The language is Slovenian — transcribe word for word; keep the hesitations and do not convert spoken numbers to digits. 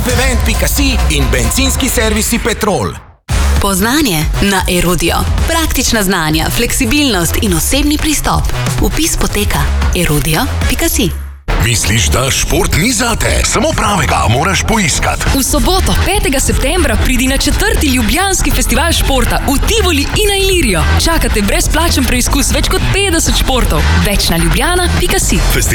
Vevent pika si in bencinski servisi Petrol. Poznanje na Erudio. Praktična znanja, fleksibilnost in osebni pristop. Vpis poteka erudio pika si. Misliš, da šport ni zate? Samo pravega moraš poiskati. V soboto, petega septembra, pridi na četrti ljubljanski festival športa v Tivoli in na Ilirijo. Čakate brezplačen preizkus več kot petdeset športov. Več na ljubljana pika si.